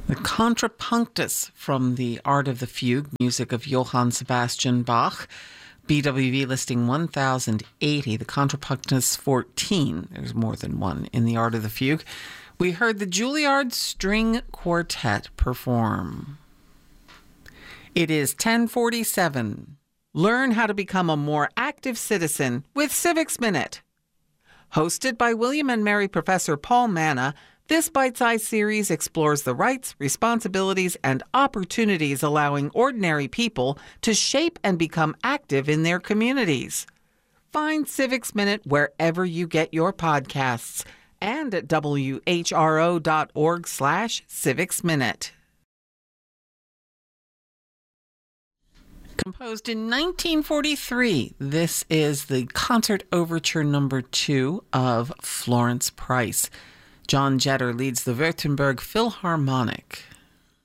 The Contrapunctus from The Art of the Fugue, music of Johann Sebastian Bach. BWV listing 1080, the Contrapunctus 14. There's more than one in The Art of the Fugue. We heard the Juilliard String Quartet perform. It is 10:47. Learn how to become a more active citizen with Civics Minute. Hosted by William and Mary Professor Paul Manna, this bite-sized series explores the rights, responsibilities, and opportunities allowing ordinary people to shape and become active in their communities. Find Civics Minute wherever you get your podcasts and at whro.org/Civics Minute. Composed in 1943, this is the Concert Overture No. 2 of Florence Price. John Jetter leads the Württemberg Philharmonic.